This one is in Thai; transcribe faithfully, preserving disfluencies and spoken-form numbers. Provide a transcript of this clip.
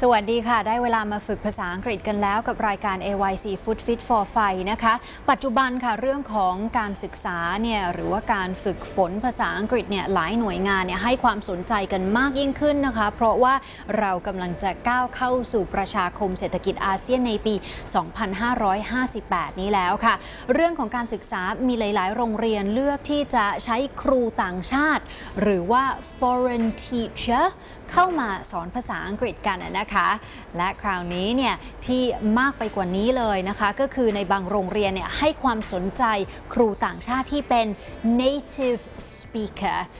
สวัสดีค่ะได้เวลามาฝึกภาษาอังกฤษกันแล้วกับรายการ เอ วาย ซี Food Fit for Fight นะคะปัจจุบันค่ะเรื่องของการศึกษาเนี่ยหรือว่าการฝึกฝนภาษาอังกฤษเนี่ยหลายหน่วยงานเนี่ยให้ความสนใจกันมากยิ่งขึ้นนะคะเพราะว่าเรากำลังจะก้าวเข้าสู่ประชาคมเศรษฐกิจอาเซียนในปี สองพันห้าร้อยห้าสิบแปด นี้แล้วค่ะเรื่องของการศึกษามีหลายๆ โรงเรียนเลือกที่จะใช้ครูต่างชาติหรือว่า foreign teacher เข้ามาสอนภาษาอังกฤษกันนะคะและคราวนี้เนี่ยที่มากไปกว่านี้เลยนะคะก็คือในบางโรงเรียนเนี่ยให้ความสนใจครูต่างชาติที่เป็น native speaker